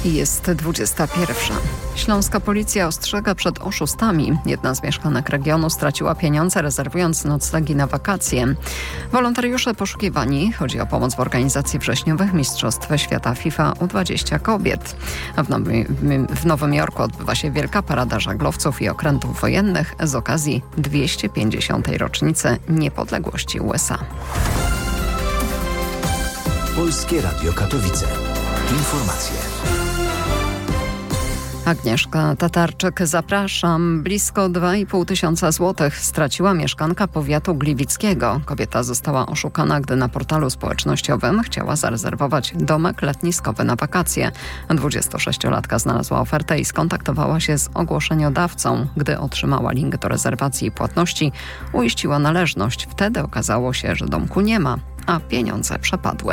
Jest 21. Śląska policja ostrzega przed oszustami. Jedna z mieszkanek regionu straciła pieniądze, rezerwując noclegi na wakacje. Wolontariusze poszukiwani. Chodzi o pomoc w organizacji wrześniowych Mistrzostw Świata FIFA U20 kobiet. W Nowym Jorku odbywa się wielka parada żaglowców i okrętów wojennych z okazji 250. rocznicy niepodległości USA. Polskie Radio Katowice. Informacje. Agnieszka Tatarczyk, zapraszam. Blisko 2,5 tysiąca złotych straciła mieszkanka powiatu gliwickiego. Kobieta została oszukana, gdy na portalu społecznościowym chciała zarezerwować domek letniskowy na wakacje. 26-latka znalazła ofertę i skontaktowała się z ogłoszeniodawcą. Gdy otrzymała link do rezerwacji i płatności, uiściła należność. Wtedy okazało się, że domku nie ma, a pieniądze przepadły.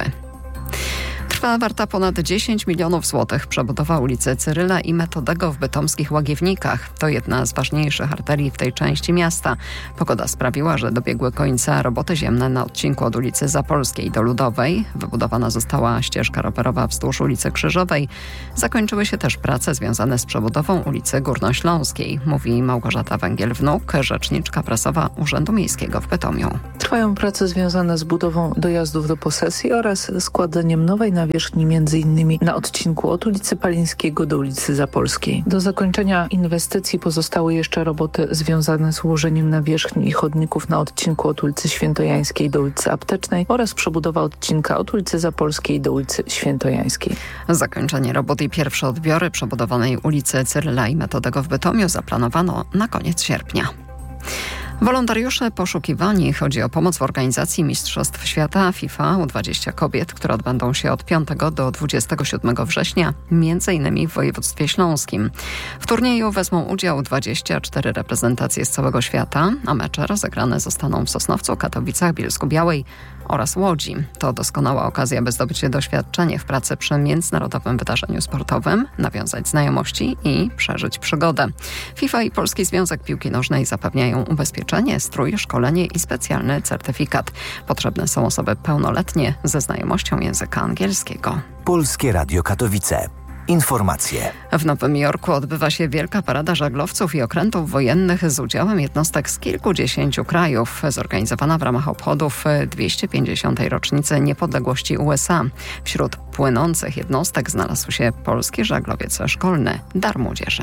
Trwa warta ponad 10 milionów złotych przebudowa ulicy Cyryla i Metodego w bytomskich Łagiewnikach. To jedna z ważniejszych arterii w tej części miasta. Pogoda sprawiła, że dobiegły końca roboty ziemne na odcinku od ulicy Zapolskiej do Ludowej. Wybudowana została ścieżka rowerowa wzdłuż ulicy Krzyżowej. Zakończyły się też prace związane z przebudową ulicy Górnośląskiej, mówi Małgorzata Węgiel-Wnuk, rzeczniczka prasowa Urzędu Miejskiego w Bytomiu. Trwają prace związane z budową dojazdów do posesji oraz składaniem nowej nawierzchni m.in. na odcinku od ulicy Palińskiego do ulicy Zapolskiej. Do zakończenia inwestycji pozostały jeszcze roboty związane z ułożeniem nawierzchni i chodników na odcinku od ulicy Świętojańskiej do ulicy Aptecznej oraz przebudowa odcinka od ulicy Zapolskiej do ulicy Świętojańskiej. Zakończenie robót i pierwsze odbiory przebudowanej ulicy Cyryla i Metodego w Bytomiu zaplanowano na koniec sierpnia. Wolontariusze poszukiwani. Chodzi o pomoc w organizacji Mistrzostw Świata FIFA U20 kobiet, które odbędą się od 5 do 27 września, m.in. w województwie śląskim. W turnieju wezmą udział 24 reprezentacje z całego świata, a mecze rozegrane zostaną w Sosnowcu, Katowicach, Bielsku-Białej oraz Łodzi. To doskonała okazja, by zdobyć doświadczenie w pracy przy międzynarodowym wydarzeniu sportowym, nawiązać znajomości i przeżyć przygodę. FIFA i Polski Związek Piłki Nożnej zapewniają ubezpieczenie, strój, szkolenie i specjalny certyfikat. Potrzebne są osoby pełnoletnie ze znajomością języka angielskiego. Polskie Radio Katowice. Informacje. W Nowym Jorku odbywa się wielka parada żaglowców i okrętów wojennych z udziałem jednostek z kilkudziesięciu krajów, zorganizowana w ramach obchodów 250. rocznicy niepodległości USA. Wśród płynących jednostek znalazł się polski żaglowiec szkolny Dar Młodzieży.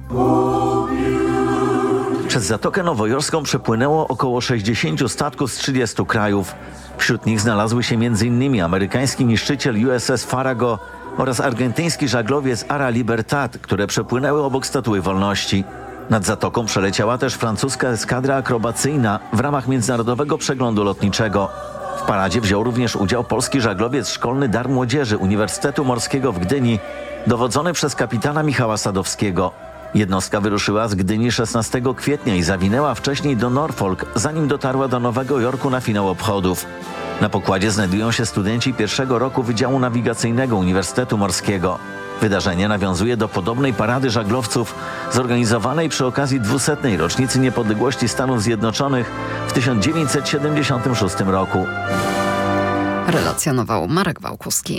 Przez Zatokę Nowojorską przepłynęło około 60 statków z 30 krajów. Wśród nich znalazły się m.in. amerykański niszczyciel USS Farago oraz argentyński żaglowiec Ara Libertad, które przepłynęły obok Statuły Wolności. Nad zatoką przeleciała też francuska eskadra akrobacyjna w ramach międzynarodowego przeglądu lotniczego. W paradzie wziął również udział polski żaglowiec szkolny Dar Młodzieży Uniwersytetu Morskiego w Gdyni, dowodzony przez kapitana Michała Sadowskiego. Jednostka wyruszyła z Gdyni 16 kwietnia i zawinęła wcześniej do Norfolk, zanim dotarła do Nowego Jorku na finał obchodów. Na pokładzie znajdują się studenci pierwszego roku Wydziału Nawigacyjnego Uniwersytetu Morskiego. Wydarzenie nawiązuje do podobnej parady żaglowców zorganizowanej przy okazji 200. rocznicy niepodległości Stanów Zjednoczonych w 1976 roku. Relacjonował Marek Wałkuski.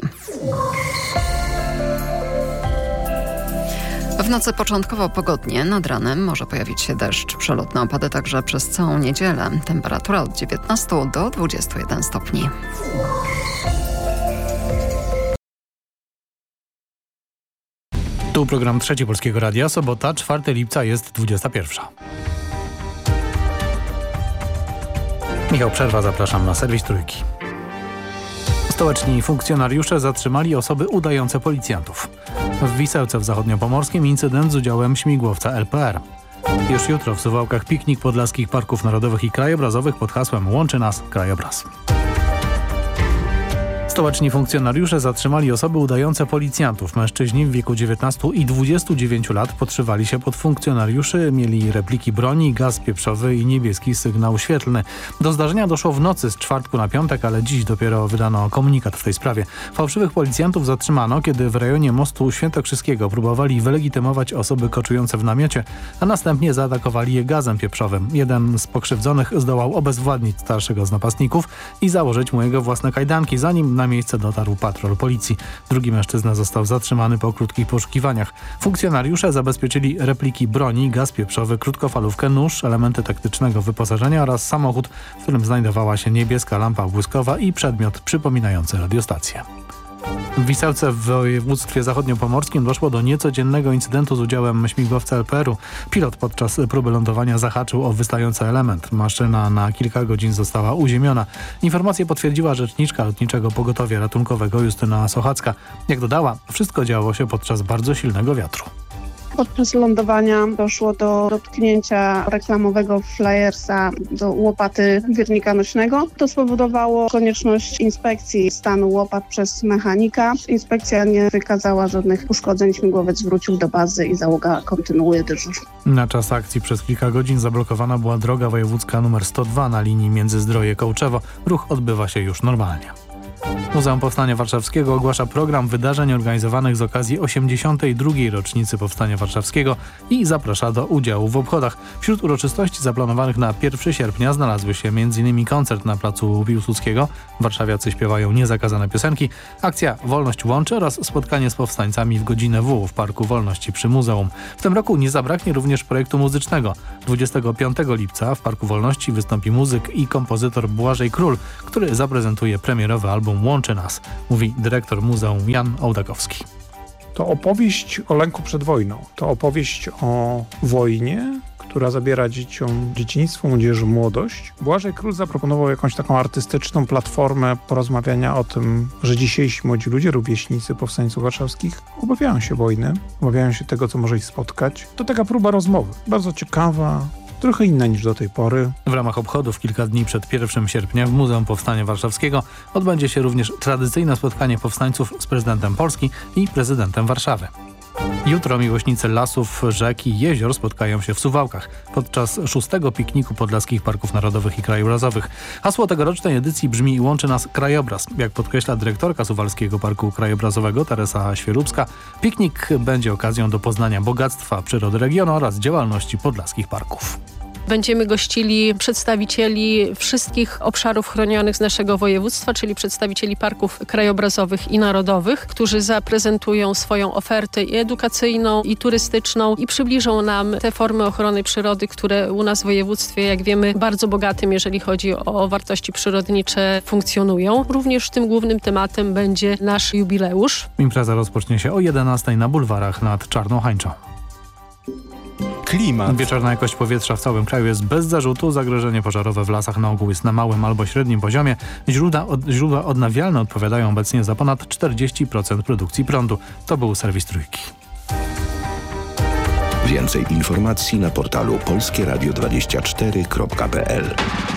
W nocy początkowo pogodnie, nad ranem może pojawić się deszcz. Przelotne opady także przez całą niedzielę. Temperatura od 19 do 21 stopni. Tu program Trzeci Polskiego Radia. Sobota, 4 lipca jest 21. Michał Przerwa, zapraszam na serwis Trójki. Stołeczni funkcjonariusze zatrzymali osoby udające policjantów. W Wisełce w Zachodniopomorskim incydent z udziałem śmigłowca LPR. Już jutro w Suwałkach piknik Podlaskich Parków Narodowych i Krajobrazowych pod hasłem Łączy nas krajobraz. Stołeczni funkcjonariusze zatrzymali osoby udające policjantów. Mężczyźni w wieku 19 i 29 lat podszywali się pod funkcjonariuszy, mieli repliki broni, gaz pieprzowy i niebieski sygnał świetlny. Do zdarzenia doszło w nocy z czwartku na piątek, ale dziś dopiero wydano komunikat w tej sprawie. Fałszywych policjantów zatrzymano, kiedy w rejonie mostu Świętokrzyskiego próbowali wylegitymować osoby koczujące w namiocie, a następnie zaatakowali je gazem pieprzowym. Jeden z pokrzywdzonych zdołał obezwładnić starszego z napastników i założyć mu jego własne kajdanki, zanim na miejsce dotarł patrol policji. Drugi mężczyzna został zatrzymany po krótkich poszukiwaniach. Funkcjonariusze zabezpieczyli repliki broni, gaz pieprzowy, krótkofalówkę, nóż, elementy taktycznego wyposażenia oraz samochód, w którym znajdowała się niebieska lampa błyskowa i przedmiot przypominający radiostację. W Wiselce w województwie zachodniopomorskim doszło do niecodziennego incydentu z udziałem śmigłowca LPR-u. Pilot podczas próby lądowania zahaczył o wystający element. Maszyna na kilka godzin została uziemiona. Informację potwierdziła rzeczniczka Lotniczego Pogotowia Ratunkowego Justyna Sochacka. Jak dodała, wszystko działo się podczas bardzo silnego wiatru. Podczas lądowania doszło do dotknięcia reklamowego flyersa do łopaty wirnika nośnego. To spowodowało konieczność inspekcji stanu łopat przez mechanika. Inspekcja nie wykazała żadnych uszkodzeń. Śmigłowiec wrócił do bazy i załoga kontynuuje dyżur. Na czas akcji przez kilka godzin zablokowana była droga wojewódzka nr 102 na linii Międzyzdroje-Kołczewo. Ruch odbywa się już normalnie. Muzeum Powstania Warszawskiego ogłasza program wydarzeń organizowanych z okazji 82. rocznicy Powstania Warszawskiego i zaprasza do udziału w obchodach. Wśród uroczystości zaplanowanych na 1 sierpnia znalazły się m.in. koncert na placu Piłsudskiego, warszawiacy śpiewają niezakazane piosenki, akcja Wolność łączy oraz spotkanie z powstańcami w godzinę W w Parku Wolności przy Muzeum. W tym roku nie zabraknie również projektu muzycznego. 25 lipca w Parku Wolności wystąpi muzyk i kompozytor Błażej Król, który zaprezentuje premierowy album Łączy Nas, mówi dyrektor muzeum Jan Ołdakowski. To opowieść o lęku przed wojną. To opowieść o wojnie, która zabiera dzieciom dzieciństwo, młodzieży młodość. Błażej Król zaproponował jakąś taką artystyczną platformę porozmawiania o tym, że dzisiejsi młodzi ludzie, rówieśnicy powstańców warszawskich, obawiają się wojny, obawiają się tego, co może ich spotkać. To taka próba rozmowy, bardzo ciekawa, trochę inna niż do tej pory. W ramach obchodów kilka dni przed 1 sierpnia w Muzeum Powstania Warszawskiego odbędzie się również tradycyjne spotkanie powstańców z prezydentem Polski i prezydentem Warszawy. Jutro miłośnicy lasów, rzek i jezior spotkają się w Suwałkach podczas 6. pikniku Podlaskich Parków Narodowych i Krajobrazowych. Hasło tegorocznej edycji brzmi „Łączy nas krajobraz”. Jak podkreśla dyrektorka Suwalskiego Parku Krajobrazowego Teresa Świerubska, piknik będzie okazją do poznania bogactwa przyrody regionu oraz działalności podlaskich parków. Będziemy gościli przedstawicieli wszystkich obszarów chronionych z naszego województwa, czyli przedstawicieli parków krajobrazowych i narodowych, którzy zaprezentują swoją ofertę i edukacyjną, i turystyczną i przybliżą nam te formy ochrony przyrody, które u nas w województwie, jak wiemy, bardzo bogatym, jeżeli chodzi o wartości przyrodnicze, funkcjonują. Również tym głównym tematem będzie nasz jubileusz. Impreza rozpocznie się o 11:00 na bulwarach nad Czarną Hańczą. Klimat. Wieczorna jakość powietrza w całym kraju jest bez zarzutu. Zagrożenie pożarowe w lasach na ogół jest na małym albo średnim poziomie. Źródła odnawialne odpowiadają obecnie za ponad 40% produkcji prądu. To był serwis Trójki. Więcej informacji na portalu polskieradio24.pl.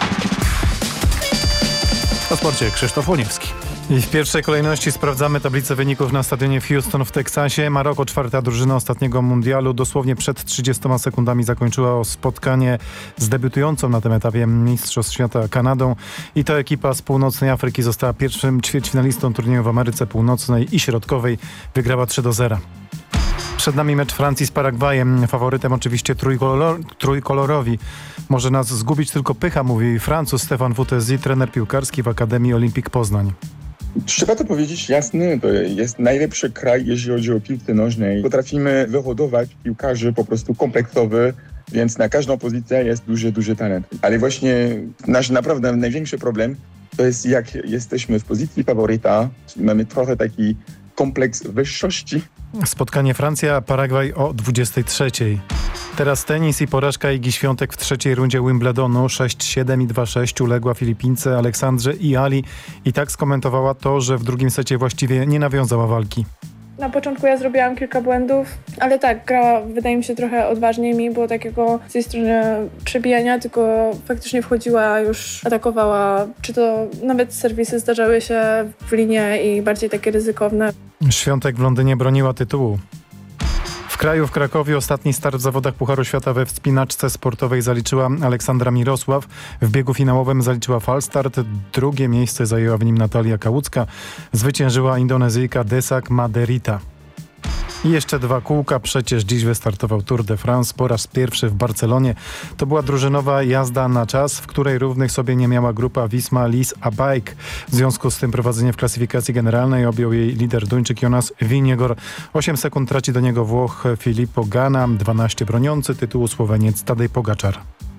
O sporcie Krzysztof Łoniewski. I w pierwszej kolejności sprawdzamy tablicę wyników na stadionie w Houston w Teksasie. Maroko, 4. drużyna ostatniego mundialu, dosłownie przed 30 sekundami zakończyła spotkanie z debiutującą na tym etapie Mistrzostw Świata Kanadą. I to ekipa z północnej Afryki została pierwszym ćwierćfinalistą turnieju w Ameryce Północnej i Środkowej. Wygrała 3-0. Przed nami mecz Francji z Paragwajem. Faworytem oczywiście trójkolorowi. Może nas zgubić tylko pycha, mówi Francuz Stefan Futezi, trener piłkarski w Akademii Olimpik Poznań. Trzeba to powiedzieć jasno, to jest najlepszy kraj, jeśli chodzi o piłkę nożnej. Potrafimy wyhodować piłkarzy po prostu kompleksowy, więc na każdą pozycję jest duży talent. Ale właśnie nasz naprawdę największy problem to jest, jak jesteśmy w pozycji faworyta, mamy trochę taki kompleks wyższości. Spotkanie Francja-Paragwaj o 23:00. Teraz tenis i porażka Igi Świątek w trzeciej rundzie Wimbledonu. 6-7 i 2-6 uległa Filipince Aleksandrze i Ali i tak skomentowała to, że w drugim secie właściwie nie nawiązała walki. Na początku ja zrobiłam kilka błędów, ale tak, grała wydaje mi się trochę odważniej, mi było takiego z tej strony przebijania, tylko faktycznie wchodziła, już atakowała, czy to nawet serwisy zdarzały się w linie i bardziej takie ryzykowne. Świątek w Londynie broniła tytułu. W kraju, w Krakowie ostatni start w zawodach Pucharu Świata we wspinaczce sportowej zaliczyła Aleksandra Mirosław. W biegu finałowym zaliczyła falstart. Drugie miejsce zajęła w nim Natalia Kałucka. Zwyciężyła Indonezyjka Desak Maderita. I jeszcze 2 kółka. Przecież dziś wystartował Tour de France po raz pierwszy w Barcelonie. To była drużynowa jazda na czas, w której równych sobie nie miała grupa Visma Lease a Bike. W związku z tym prowadzenie w klasyfikacji generalnej objął jej lider Duńczyk Jonas Vingegaard. 8 sekund traci do niego Włoch Filippo Ganna, 12 broniący tytułu Słoweniec Tadej Pogačar.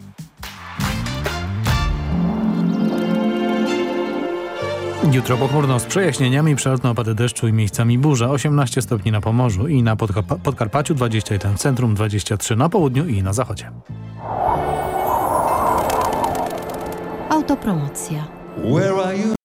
Jutro pochmurno z przejaśnieniami, przelotne opady deszczu i miejscami burza. 18 stopni na Pomorzu i na Podkarpaciu, 21 w centrum, 23 na południu i na zachodzie. Autopromocja.